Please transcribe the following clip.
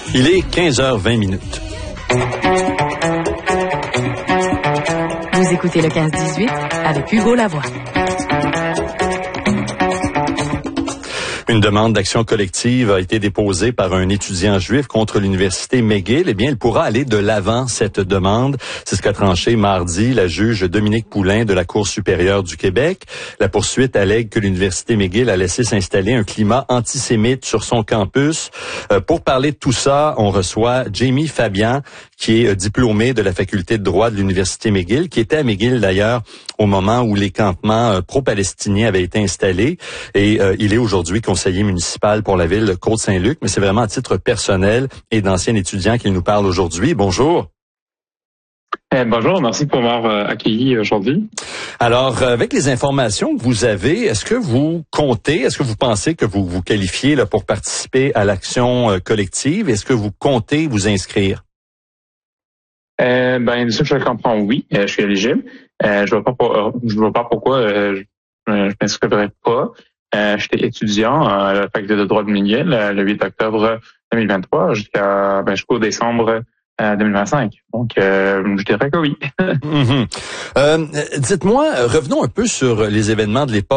Il est 15h20. Vous écoutez le 15-18 avec Hugo Lavoie. Une demande d'action collective a été déposée par un étudiant juif contre l'université McGill. Eh bien, il pourra aller de l'avant, cette demande. C'est ce qu'a tranché mardi la juge Dominique Poulain de la Cour supérieure du Québec. La poursuite allègue que l'université McGill a laissé s'installer un climat antisémite sur son campus. Pour parler de tout ça, on reçoit Jamie Fabian, qui est diplômé de la faculté de droit de l'université McGill, qui était à McGill d'ailleurs au moment où les campements pro-palestiniens avaient été installés. Et il est aujourd'hui conseiller municipal pour la ville de Côte-Saint-Luc, mais c'est vraiment à titre personnel et d'ancien étudiant qu'il nous parle aujourd'hui. Bonjour. Bonjour, merci pour m'avoir accueilli aujourd'hui. Alors, avec les informations que vous avez, est-ce que vous pensez que vous vous qualifiez là, pour participer à l'action collective? Est-ce que vous comptez vous inscrire? De ça, je comprends, oui, je suis éligible. Je vois pas pourquoi je m'inscrirais pas. J'étais étudiant à la faculté de droit de McGill le 8 octobre 2023 jusqu'au décembre 2025. Donc, je dirais que oui. Dites-moi, revenons un peu sur les événements de l'époque.